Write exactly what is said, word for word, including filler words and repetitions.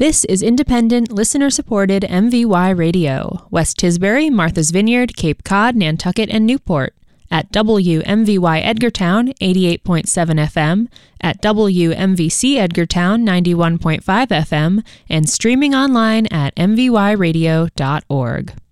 This is independent, listener-supported M V Y Radio, West Tisbury, Martha's Vineyard, Cape Cod, Nantucket, and Newport. At W M V Y Edgartown, eighty-eight point seven F M, at W M V C Edgartown, ninety-one point five F M, and streaming online at m v y radio dot org.